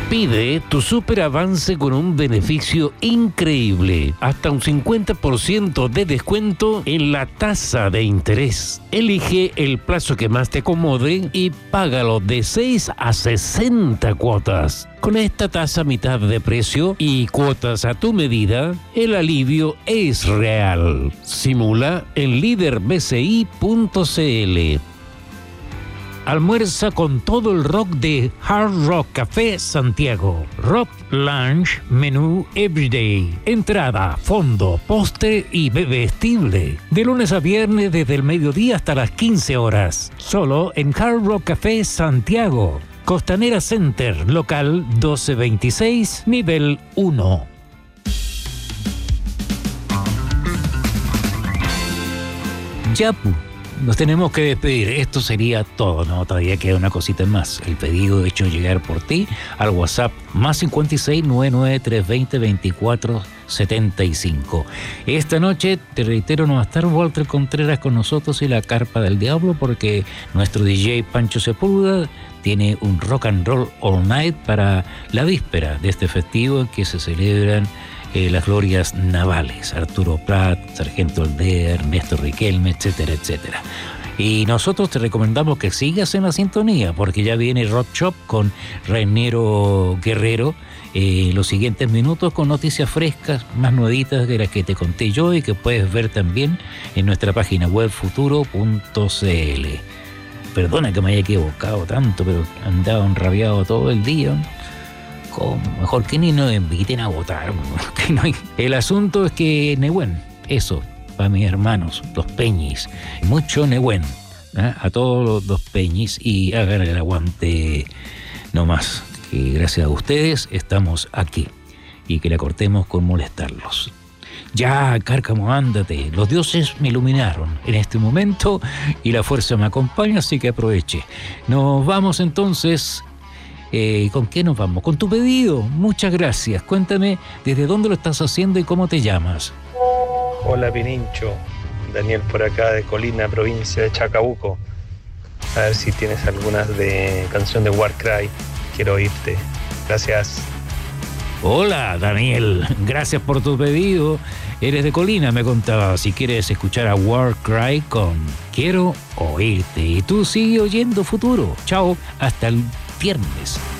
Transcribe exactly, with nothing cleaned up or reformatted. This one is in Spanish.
Pide tu super avance con un beneficio increíble, hasta un cincuenta por ciento de descuento en la tasa de interés. Elige el plazo que más te acomode y págalo de seis a sesenta cuotas. Con esta tasa a mitad de precio y cuotas a tu medida, el alivio es real. Simula en líder b c i punto c l. Almuerza con todo el rock de Hard Rock Café Santiago. Rock Lunch, menú Everyday. Entrada, fondo, postre y bebestible. De lunes a viernes desde el mediodía hasta las quince horas. Solo en Hard Rock Café Santiago. Costanera Center, local doce veintiséis, nivel uno. Yapu. Nos tenemos que despedir. Esto sería todo, ¿no? Todavía queda una cosita más. El pedido hecho llegar por ti al WhatsApp más cincuenta y seis, noventa y nueve, trescientos veinte, veinticuatro setenta y cinco. Esta noche, te reitero, no va a estar Walter Contreras con nosotros y la Carpa del Diablo, porque nuestro D J Pancho Sepúlveda tiene un rock and roll all night para la víspera de este festivo en que se celebran Eh, las glorias navales, Arturo Prat, Sargento Aldea, Ernesto Riquelme, etcétera, etcétera. Y nosotros te recomendamos que sigas en la sintonía, porque ya viene Rock Shop con Rainero Guerrero, eh, los siguientes minutos con noticias frescas, más nuevitas de las que te conté yo y que puedes ver también en nuestra página web futuro punto c l. Perdona que me haya equivocado tanto, pero andaba enrabiado todo el día. ¿Cómo? Mejor que ni nos inviten a votar. Que no hay... El asunto es que Nehuen, eso, para mis hermanos, los Peñis, mucho Nehuen, ¿eh? A todos los Peñis, y hagan el aguante nomás, que gracias a ustedes estamos aquí, y que la cortemos con molestarlos. Ya, Cárcamo, ándate, los dioses me iluminaron en este momento y la fuerza me acompaña, así que aproveche. Nos vamos entonces. Eh, ¿Con qué nos vamos? Con tu pedido. Muchas gracias. Cuéntame desde dónde lo estás haciendo y cómo te llamas. Hola, Pinincho. Daniel por acá de Colina, provincia de Chacabuco. A ver si tienes algunas de canción de Warcry. Quiero oírte. Gracias. Hola, Daniel. Gracias por tu pedido. Eres de Colina, me contaba. Si quieres escuchar a Warcry con Quiero oírte. Y tú sigue oyendo Futuro. Chao. Hasta el viernes.